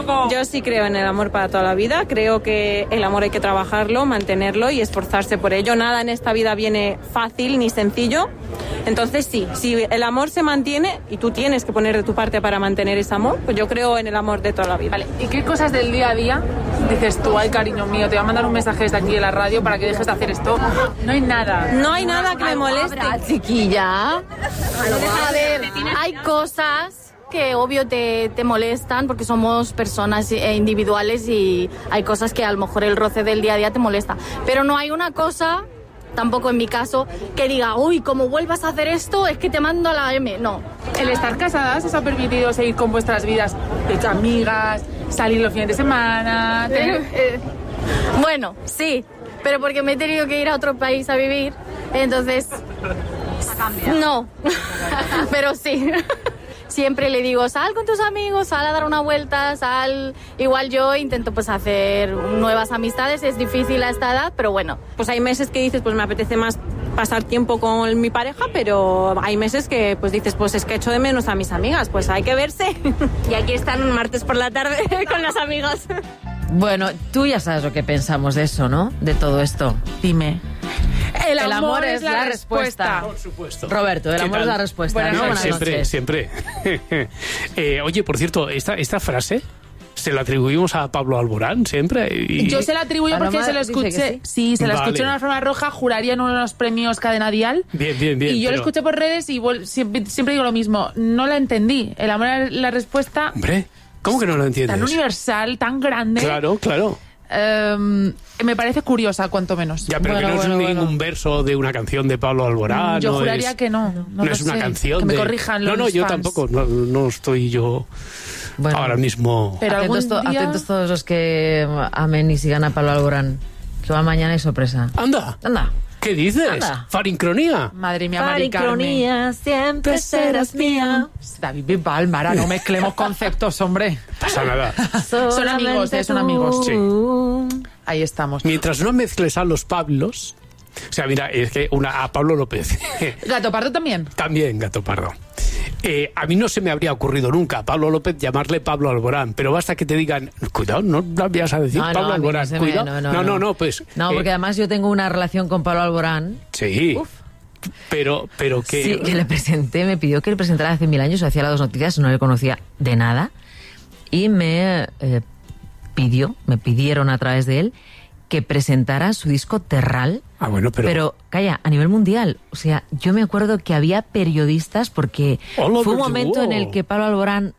Yo sí creo en el amor para toda la vida. Creo que el amor hay que trabajarlo, mantenerlo y esforzarse por ello. Nada en esta vida viene fácil ni sencillo. Entonces sí, si el amor se mantiene y tú tienes que poner de tu parte para mantener ese amor, pues yo creo en el amor de toda la vida. Vale, ¿y qué cosas del día a día dices tú, ay cariño mío, te voy a mandar un mensaje desde aquí en la radio para que dejes de hacer esto? No hay nada. No hay nada que me moleste. Chiquilla. A ver, hay cosas que obvio te molestan porque somos personas individuales y hay cosas que a lo mejor el roce del día a día te molesta. Pero no hay una cosa, tampoco en mi caso, que diga, uy, como vuelvas a hacer esto es que te mando a la M. No. El estar casadas os ha permitido seguir con vuestras vidas de amigas, salir los fines de semana, tener... Bueno, sí, pero porque me he tenido que ir a otro país a vivir, entonces... No, pero sí. Siempre le digo, sal con tus amigos, sal a dar una vuelta, sal... Igual yo intento pues hacer nuevas amistades, es difícil a esta edad, pero bueno. Pues hay meses que dices, pues me apetece más pasar tiempo con mi pareja, pero hay meses que pues dices, pues es que echo de menos a mis amigas, pues hay que verse. Y aquí están un martes por la tarde con las amigas. Bueno, tú ya sabes lo que pensamos de eso, ¿no? De todo esto. Dime. El amor es la respuesta. Por supuesto. Roberto, el amor es la respuesta, ¿no? Buenas noches. Siempre. Oye, por cierto, esta frase se la atribuimos a Pablo Alborán siempre. Yo se la atribuyo porque se lo escuché. Sí, se la escuché en una forma roja, juraría en uno de los premios Cadena Dial. Bien. Y yo lo escuché por redes y siempre digo lo mismo. No la entendí. El amor es la respuesta. Hombre, ¿cómo que no lo entiendes? Tan universal, tan grande. Claro. Me parece curiosa, cuanto menos. Ya, pero que no es ningún verso de una canción de Pablo Alborán. Yo juraría que no. No es una canción. Que me corrijan los yo fans. tampoco. No estoy yo ahora mismo. Pero atentos todos los que amen y sigan a Pablo Alborán. Que va mañana y sorpresa. Anda. ¿Qué dices? Anda. Farincronía. Madre mía, Mari Carmen. Farincronía, siempre serás mía. David Bisbal, Mara, no mezclemos conceptos, hombre. Pasa nada. Son amigos, son amigos. Sí. Ahí estamos. Mientras no mezcles a los Pablos... O sea, mira, es que a Pablo López... ¿Gato Pardo también? También, Gato Pardo. A mí no se me habría ocurrido nunca a Pablo López llamarle Pablo Alborán, pero basta que te digan, cuidado, no lo vas a decir Pablo Alborán, cuidado. No, pues... No, porque además yo tengo una relación con Pablo Alborán. Sí. Uf. Pero que... Sí, que le presenté, me pidió que le presentara hace 1000 años, hacía las 2 noticias, no le conocía de nada, y me pidieron a través de él que presentara su disco Terral. Ah, bueno, pero calla, a nivel mundial. O sea, yo me acuerdo que había periodistas porque fue un momento en el que Pablo Alborán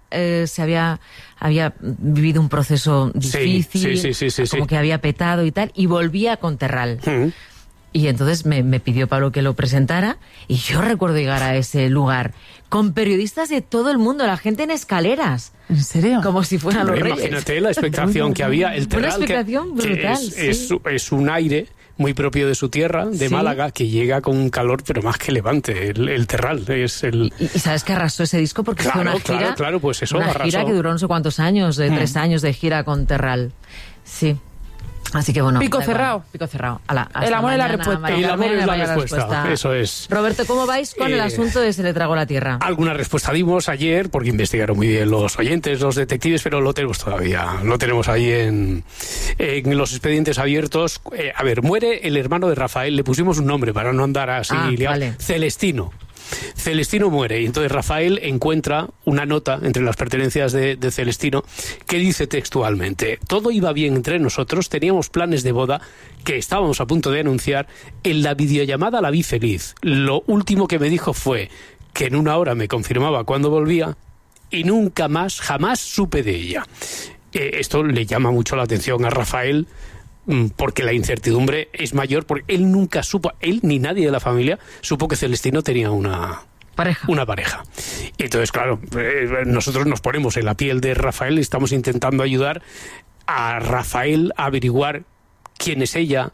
había vivido un proceso difícil, sí. como que había petado y tal, y volvía con Terral. Y entonces me pidió Pablo que lo presentara, y yo recuerdo llegar a ese lugar con periodistas de todo el mundo, la gente en escaleras. ¿En serio? Como si fueran los reyes. Imagínate la expectación que había. El Terral, una expectación brutal, es un aire muy propio de su tierra, de Málaga, que llega con un calor, pero más que levante. El Terral es el... ¿Y sabes que arrasó ese disco? Porque fue una gira... Claro, pues eso, una arrasó. Gira que duró no sé cuántos años, 3 años de gira con Terral. Sí. Así que bueno. Pico cerrado. El amor es la respuesta. El amor es la respuesta. Eso es. Roberto, ¿cómo vais con el asunto de Se le tragó la tierra? Alguna respuesta dimos ayer, porque investigaron muy bien los oyentes, los detectives, pero lo tenemos todavía. Lo tenemos ahí en los expedientes abiertos. A ver, muere el hermano de Rafael. Le pusimos un nombre para no andar así. Vale. Celestino muere y entonces Rafael encuentra una nota entre las pertenencias de Celestino que dice textualmente: todo iba bien entre nosotros, teníamos planes de boda que estábamos a punto de anunciar, en la videollamada la vi feliz. Lo último que me dijo fue que en 1 hora me confirmaba cuándo volvía y nunca más, jamás supe de ella. Esto le llama mucho la atención a Rafael, porque la incertidumbre es mayor, porque él nunca supo, él ni nadie de la familia supo que Celestino tenía una pareja. Y entonces, claro, nosotros nos ponemos en la piel de Rafael y estamos intentando ayudar a Rafael a averiguar quién es ella,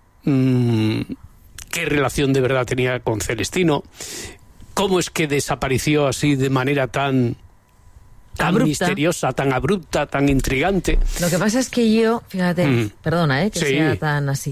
qué relación de verdad tenía con Celestino, cómo es que desapareció así de manera tan misteriosa, tan abrupta, tan intrigante. Lo que pasa es que yo, fíjate, perdona, que sea tan así.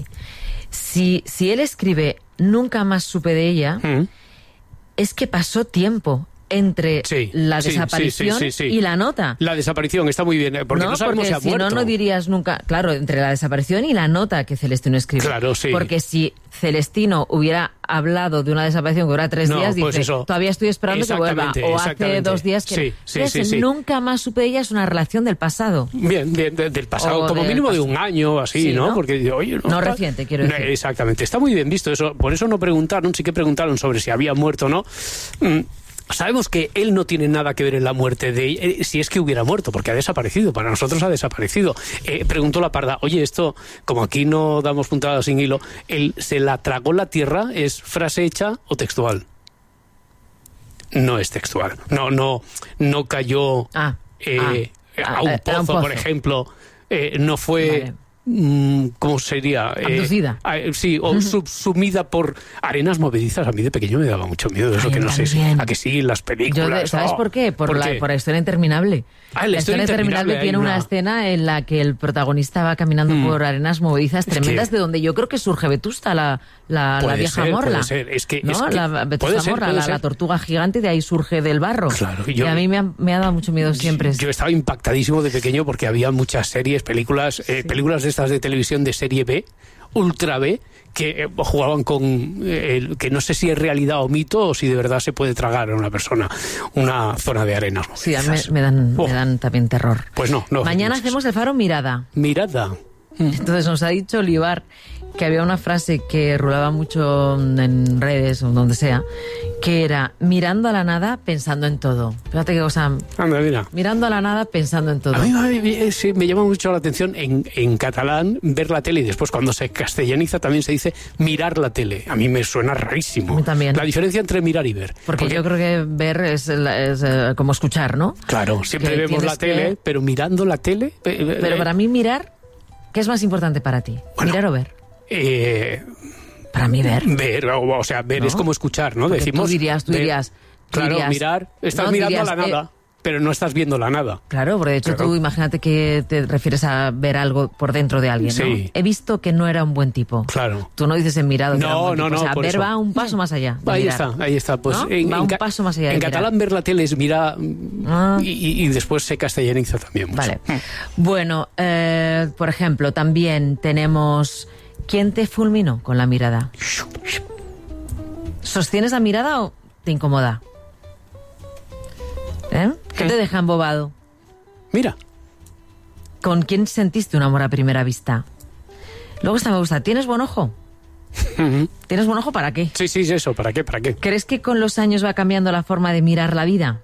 Si él escribe nunca más supe de ella, es que pasó tiempo entre la desaparición y la nota. La desaparición está muy bien, porque no sabemos si ha muerto. No dirías nunca, claro, entre la desaparición y la nota que Celestino escribe. Claro, sí. Porque si Celestino hubiera hablado de una desaparición que dura 3 días, pues dice, todavía estoy esperando que vuelva. O hace 2 días que... Sí. Nunca más supe de ella, es una relación del pasado. Bien, del pasado, como mínimo de un año, así, ¿no? Porque, oye, no reciente, quiero decir. Exactamente, está muy bien visto eso. Por eso no preguntaron, sí que preguntaron sobre si había muerto o no. Sabemos que él no tiene nada que ver en la muerte de ella, si es que hubiera muerto, porque ha desaparecido, para nosotros ha desaparecido. Preguntó la Parda, oye, esto, como aquí no damos puntadas sin hilo, ¿él se la tragó la tierra? ¿Es frase hecha o textual? No es textual. No cayó a un pozo, por ejemplo. No fue... Vale. ¿Cómo sería? Abducida. Sí, o sumida por arenas movedizas. A mí de pequeño me daba mucho miedo eso, que no sé si... ¿A que sí? Las películas... ¿Sabes por qué? Por la historia interminable. La historia interminable tiene una escena en la que el protagonista va caminando por arenas movedizas tremendas, de donde yo creo que surge Vetusta, la vieja morla. Puede ser. La Vetusta morla, la tortuga gigante, de ahí surge del barro. Claro, y a mí me ha dado mucho miedo siempre. Yo estaba impactadísimo de pequeño porque había muchas series, películas de estas de televisión de serie B, ultra B, que jugaban con que no sé si es realidad o mito o si de verdad se puede tragar a una persona una zona de arenas. Sí, a mí me dan también terror. Pues no. Mañana hacemos el Faro Mirada. Entonces nos ha dicho Olivar que había una frase que rulaba mucho en redes o donde sea, que era mirando a la nada pensando en todo. Fíjate qué cosa. Anda, mira. Mirando a la nada pensando en todo. A mí sí, me llama mucho la atención en catalán ver la tele, y después cuando se castellaniza también se dice mirar la tele. A mí me suena rarísimo. A mí también. La diferencia entre mirar y ver. Porque yo creo que ver es como escuchar, ¿no? Claro, siempre vemos la tele, pero mirando la tele... Pero para mí mirar, ¿qué es más importante para ti? Bueno, ¿mirar o ver? Para mí ver. Ver, o sea, ver es como escuchar, ¿no? Decimos. Tú dirías. Claro, mirar, estás mirando a la nada, pero no estás viendo la nada. Claro, porque de hecho tú imagínate que te refieres a ver algo por dentro de alguien, ¿no? Sí. He visto que no era un buen tipo. Claro. Tú no dices en mirado que era un buen tipo. O sea, ver eso. va un paso más allá. Ahí está. Pues ¿no? Va un paso más allá. En catalán ver la tele es mirar y después se castellaniza también mucho. Vale. Bueno, por ejemplo, también tenemos... ¿Quién te fulminó con la mirada? ¿Sostienes la mirada o te incomoda? ¿Qué te deja embobado? Mira. ¿Con quién sentiste un amor a primera vista? Luego esta me gusta. ¿Tienes buen ojo? ¿Tienes buen ojo para qué? Sí, eso. ¿Para qué? ¿Crees que con los años va cambiando la forma de mirar la vida?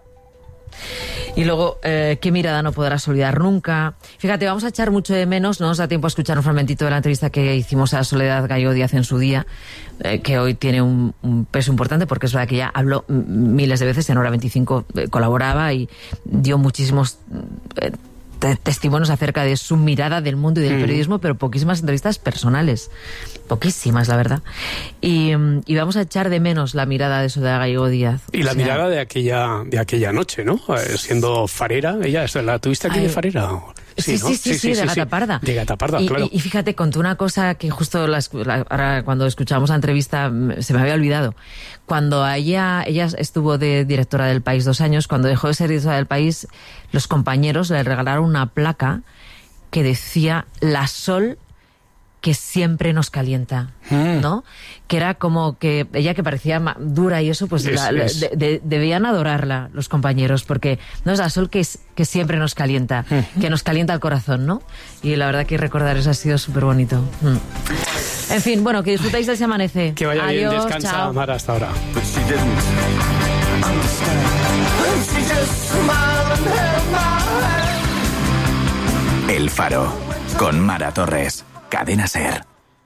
Y luego, ¿qué mirada no podrás olvidar nunca? Fíjate, vamos a echar mucho de menos, no nos da tiempo a escuchar un fragmentito de la entrevista que hicimos a Soledad Gallo Díaz en su día, que hoy tiene un peso importante, porque es verdad que ella habló miles de veces, en Hora 25 colaboraba y dio muchísimos testimonios acerca de su mirada del mundo y del periodismo, pero poquísimas entrevistas personales. Poquísimas, la verdad. Y vamos a echar de menos la mirada de Soledad Gallego Díaz. Y la mirada de aquella noche, ¿no? Siendo farera, ella, ¿la tuviste aquí de farera? Sí, de Gata Parda. De Gata Parda, claro. Y fíjate, contó una cosa que justo ahora cuando escuchábamos la entrevista se me había olvidado. Cuando ella estuvo de directora del País 2 años, cuando dejó de ser directora del País, los compañeros le regalaron una placa que decía "La Sol que siempre nos calienta", ¿no? Que era como que ella, que parecía dura y eso, pues debían adorarla los compañeros, porque no es la Sol que siempre nos calienta, que nos calienta el corazón, ¿no? Y la verdad que recordar eso ha sido súper bonito. En fin, bueno, que disfrutáis de ese amanece. Que vaya bien, Adiós, descansa, chao. Mara, hasta ahora. El Faro, con Mara Torres. Cadena SER.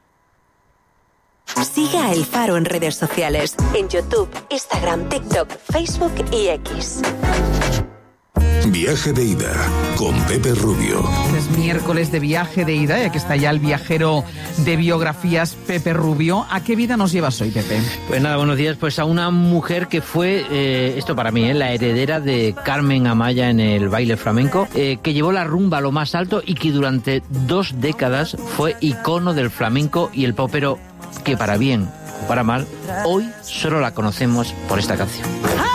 Sigue a El Faro en redes sociales, en YouTube, Instagram, TikTok, Facebook y X. Viaje de ida con Pepe Rubio. Es miércoles de viaje de ida, y aquí está ya el viajero de biografías, Pepe Rubio. ¿A qué vida nos llevas hoy, Pepe? Pues nada, buenos días. Pues a una mujer que fue, esto para mí, la heredera de Carmen Amaya en el baile flamenco, que llevó la rumba a lo más alto y que durante 2 décadas fue icono del flamenco y el pop, pero que para bien o para mal, hoy solo la conocemos por esta canción.